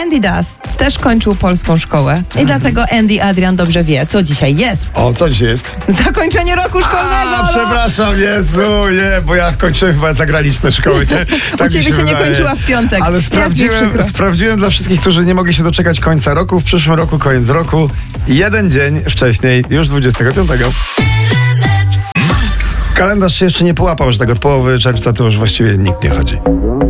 Andy Dust też kończył polską szkołę i dlatego Andy Adrian dobrze wie, co dzisiaj jest. O, co dzisiaj jest? Zakończenie roku szkolnego! Przepraszam, Jezu, nie, bo ja kończyłem chyba zagraniczne szkoły. U ciebie się nie kończyła w piątek. Ale sprawdziłem dla wszystkich, którzy nie mogli się doczekać końca roku. W przyszłym roku koniec roku. Jeden dzień wcześniej, już 25. Kalendarz się jeszcze nie połapał, że tak od połowy czerwca to już właściwie nikt nie chodzi.